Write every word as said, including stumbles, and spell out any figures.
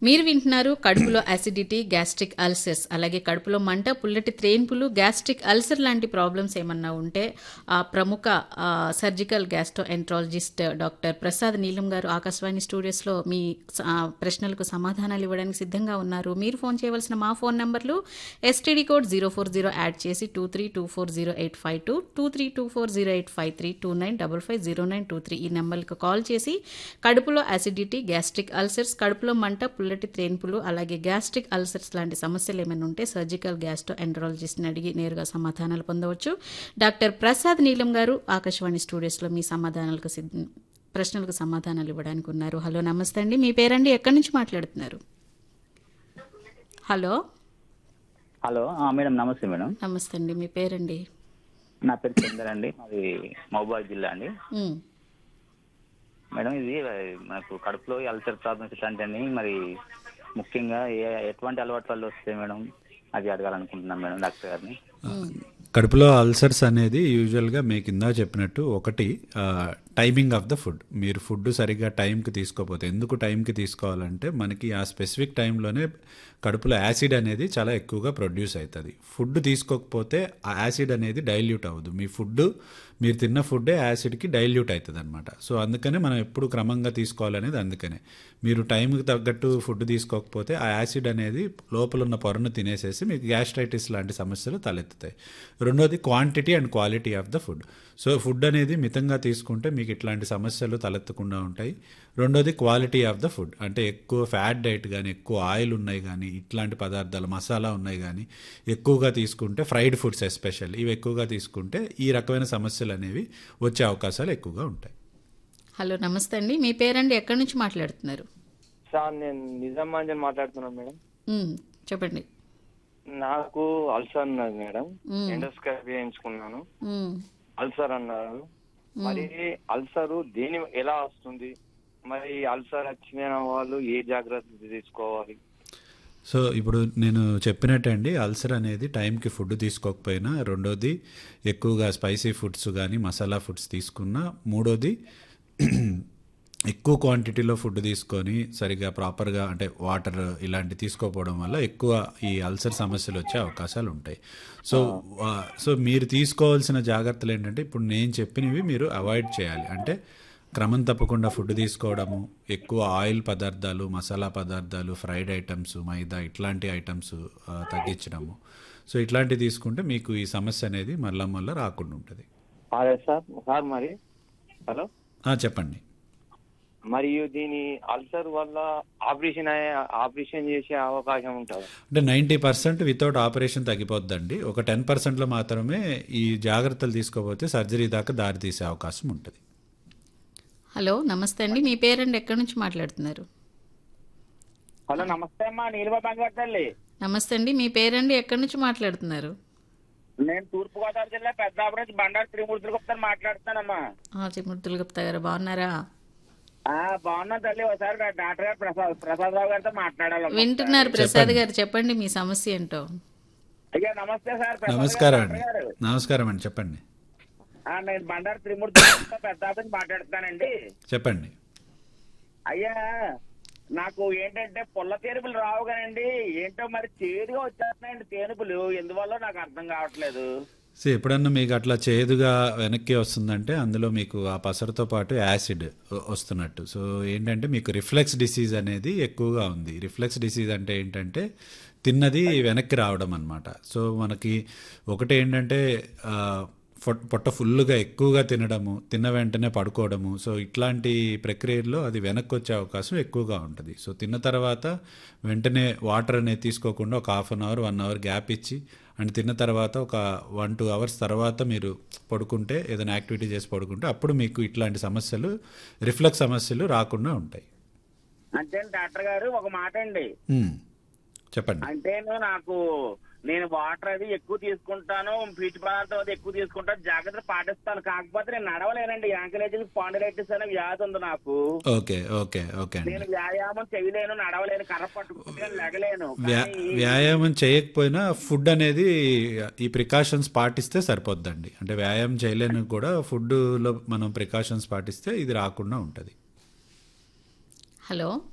మీరు వింటున్నారు కడుపులో అసిడిటీ, గ్యాస్ట్రిక్ అల్సర్స్, అలాగే కడుపులో మంట, పుల్లటి త్రేన్పులు, గ్యాస్ట్రిక్ అల్సర్ లాంటి ప్రాబ్లమ్స్ ఏమన్నా ఉంటే ఆ ప్రముఖ ఆ, surgical gastro enterologist doctor Prasad నీలం గారు ఆకాశవాణి స్టూడియోస్లో మీ ఆ, ప్రశ్నలకు సమాధానాలు ఇవ్వడానికి సిద్ధంగా ఉన్నారు. మీరు ఫోన్ చేయవలసిన మా ఫోన్ నంబర్లు STD code zero four zero add చేసి two three two four zero eight five two two three two four zero eight five three two nine double five zero nine two three ఈ నెంబర్లకు call చేసి కడుపులో acidity, gastric ulcers, కడుపులో మంట, పుల్లటి త్రేన్పులు, అలాగే gastric ulcers లాంటి సమస్యలు ఏమైనా ఉంటే సర్జికల్ గ్యాస్ట్రో ఎంట్రాలజిస్ట్ని అడిగి నేరుగా సమాధానాలు పొందవచ్చు. డాక్టర్ ప్రసాద్ నీలం గారు ఆకాశవాణి స్టూడియోస్లో మీ సమాధానాలకు సిద్ధ ప్రశ్నలకు సమాధానాలు ఇవ్వడానికి ఉన్నారు. హలో, నమస్తే అండి. మీ పేరండి, ఎక్కడి నుంచి మాట్లాడుతున్నారు? హలో హలో ఆ, మేడం నమస్తే మేడం. నమస్తే అండి. మీ పేరండి? నా పేరు చందర్ అండి, మాది మహబూబాద్ జిల్లా అండి. ఉమ్, మేడం ఇది మనకు కడుపులో అల్సర్ ప్రాబ్లమ్స్ ఇట్లాంటివన్నీ మరి ముఖ్యంగా ఏ ఎటువంటి అలవాట్ల వల్ల వస్తాయి మేడం, అది అడగాలనుకుంటున్నాను మేడం డాక్టర్ గారిని. ఉమ్, కడుపులో అల్సర్స్ అనేది యూజువల్గా మీకు ఇందా చెప్పినట్టు ఒకటి టైమింగ్ ఆఫ్ ద ఫుడ్. మీరు ఫుడ్ సరిగ్గా టైంకి తీసుకోకపోతే, ఎందుకు టైంకి తీసుకోవాలంటే మనకి ఆ స్పెసిఫిక్ టైంలోనే కడుపులో యాసిడ్ అనేది చాలా ఎక్కువగా ప్రొడ్యూస్ అవుతుంది. ఫుడ్ తీసుకోకపోతే ఆ యాసిడ్ అనేది డైల్యూట్ అవ్వదు. మీ ఫుడ్ మీరు తిన్న ఫుడ్డే యాసిడ్కి డైల్యూట్ అవుతుంది అనమాట. సో అందుకనే మనం ఎప్పుడు క్రమంగా తీసుకోవాలనేది అందుకనే. మీరు టైంకి తగ్గట్టు ఫుడ్ తీసుకోకపోతే ఆ యాసిడ్ అనేది లోపల ఉన్న పొరను తినేసేసి మీకు గ్యాస్ట్రైటిస్ లాంటి సమస్యలు తలెత్తుతాయి. రెండోది quantity and quality of the food. So food అనేది మితంగా తీసుకుంటే మీకు ఇట్లాంటి సమస్యలు తలెత్తకుండా ఉంటాయి. రెండోది క్వాలిటీ ఆఫ్ ద ఫుడ్, అంటే ఎక్కువ ఫ్యాట్ డైట్ కానీ, ఎక్కువ ఆయిల్ ఉన్నాయి కానీ, ఇట్లాంటి పదార్థాలు మసాలా ఉన్నాయి కానీ ఎక్కువగా తీసుకుంటే, ఫ్రైడ్ ఫుడ్స్ ఎస్పెషల్ ఇవి ఎక్కువగా తీసుకుంటే ఈ రకమైన సమస్యలు అనేవి వచ్చే అవకాశాలు ఎక్కువగా ఉంటాయి. హలో, నమస్తే అండి. మీ పేరండి, ఎక్కడి నుంచి మాట్లాడుతున్నారు? సార్ నేను నిజామాబాద్ నుంచి మాట్లాడుతున్నాను మేడం. ఉమ్, చెప్పండి. నాకు అల్సర్ ఉన్నది మేడం. మ్మ్. ఎండోస్కోపీ చేయించుకున్నాను. ఉమ్, అల్సర్ అన్నారు. మరి అల్సర్ దేని ఎలా వస్తుంది, మరి అల్సర్ వచ్చిన వాళ్ళు ఏ జాగ్రత్తలు తీసుకోవాలి? సో ఇప్పుడు నేను చెప్పినట్టే అండి, అల్సర్ అనేది టైంకి ఫుడ్ తీసుకోకపోయినా, రెండోది ఎక్కువగా స్పైసీ ఫుడ్స్ కానీ మసాలా ఫుడ్స్ తీసుకున్నా, మూడోది ఎక్కువ క్వాంటిటీలో ఫుడ్ తీసుకొని సరిగ్గా ప్రాపర్గా అంటే వాటర్ ఇలాంటి తీసుకోకపోవడం వల్ల ఎక్కువ ఈ అల్సర్ సమస్యలు వచ్చే అవకాశాలు ఉంటాయి. సో వా- సో మీరు తీసుకోవాల్సిన జాగ్రత్తలు ఏంటంటే ఇప్పుడు నేను చెప్పినవి మీరు అవాయిడ్ చేయాలి. అంటే క్రమం తప్పకుండా ఫుడ్ తీసుకోవడము, ఎక్కువ ఆయిల్ పదార్థాలు, మసాలా పదార్థాలు, ఫ్రైడ్ ఐటమ్స్, మైదా ఇట్లాంటి ఐటమ్స్ తగ్గించడము. సో ఇట్లాంటివి తీసుకుంటే మీకు ఈ సమస్య అనేది మళ్ళా మళ్ళీ రాకుండా ఉంటుంది. అదే సార్. సార్ మరి హలో, ఆ, చెప్పండి. మరియు దీని అల్సర్ వల్ల ఆపరేషన్ అయ్యే ఆపరేషన్ చేసే అవకాశం ఉంటుంది? అంటే నైంటీ పర్సెంట్ వితౌట్ ఆపరేషన్ తగ్గిపోద్దండి. ఒక టెన్ పర్సెంట్లో మాత్రమే ఈ జాగ్రత్తలు తీసుకోకపోతే సర్జరీ దాకా దారి తీసే అవకాశం ఉంటుంది. హలో, నమస్తే అండి. మీ పేరండి, ఎక్కడి నుంచి మాట్లాడుతున్నారు? హలో నమస్తే అమ్మా, నీలబాబు తల్లి. నమస్తే అండి. మీ పేరండి, ఎక్కడి నుంచి మాట్లాడుతున్నారు? నేను తూర్పుగోదావరి జిల్లా పెద్దాపురం నుంచి బండారు త్రిమూర్తులు గుప్తా మాట్లాడుతున్నానమ్మా. ఆ, త్రిమూర్తులు గుప్తా గారు బాగున్నారా? ఆ బాగున్నా తల్లి. ఒకసారి డాక్టర్ గారు ప్రసాద్ ప్రసాద్ రావు గారితో మాట్లాడాలి. వింటున్నారు ప్రసాద్ గారు, చెప్పండి మీ సమస్య ఏంటో. అయ్యా నమస్తే సార్. ప్రసాద్ నమస్కారం గారు, అండి. డాక్టర్ గారు. నమస్కారం అండి, చెప్పండి. ఆ, నేను బండారు త్రిమూర్తి పెద్దాపురం నుంచి మాట్లాడుతానండి. చెప్పండి. అయ్యా నాకు ఏంటంటే పుల్ల తేనుపులు రావు కానండి, ఏంటో మరి చేదుగా వచ్చేస్తున్నాయండి తేనుపులు, ఎందువల్ల నాకు అర్థం కావట్లేదు. సో ఎప్పుడన్నా మీకు అట్లా చేదుగా వెనక్కి వస్తుందంటే అందులో మీకు ఆ పసరుతో పాటు యాసిడ్ వస్తున్నట్టు. సో ఏంటంటే మీకు రిఫ్లెక్స్ డిసీజ్ అనేది ఎక్కువగా ఉంది. రిఫ్లెక్స్ డిసీజ్ అంటే ఏంటంటే తిన్నది వెనక్కి రావడం అన్నమాట. సో మనకి ఒకటి ఏంటంటే ఆ, పొట్ట పొట్ట ఫుల్గా ఎక్కువగా తినడము, తిన్న వెంటనే పడుకోవడము. సో ఇట్లాంటి ప్రక్రియల్లో అది వెనక్కి వచ్చే అవకాశం ఎక్కువగా ఉంటుంది. సో తిన్న తర్వాత వెంటనే వాటర్ అనేది తీసుకోకుండా ఒక half an hour one hour gap ఇచ్చి, అండ్ తిన్న తర్వాత ఒక వన్ టూ అవర్స్ తర్వాత మీరు పడుకుంటే, ఏదైనా యాక్టివిటీ చేసి పడుకుంటే అప్పుడు మీకు ఇట్లాంటి సమస్యలు, రిఫ్లెక్స్ సమస్యలు రాకుండా ఉంటాయి. అంటే డాక్టర్ గారు ఒక మాట అండి, మ్మ్. చెప్పండి. అంటే నాకు నేను వాటర్ అది ఎక్కువ తీసుకుంటాను, పీచు పదార్థం అది ఎక్కువ తీసుకుంటాను, జాగ్రత్తలు పాటిస్తాను. కాకపోతే నేను నడవలేనండి, యాంకలేజ్ స్పాండిలైటిస్ అనే వ్యాధి ఉంది నాకు. ఓకే ఓకే ఓకే అండి. నేను వ్యాయామం చేయలేను, నడవలేను, కర్ర పట్టుకుంటే లెగలేను. వ్యా కానీ వ్యాయామం చేయకపోయినా ఫుడ్ అనేది ఈ ప్రికాషన్స్ పాటిస్తే సరిపోద్దండి. అంటే వ్యాయామం చేయలేని కూడా ఫుడ్లో మనం ప్రికాషన్స్ పాటిస్తే ఇది రాకుండా ఉంటుంది. హలో,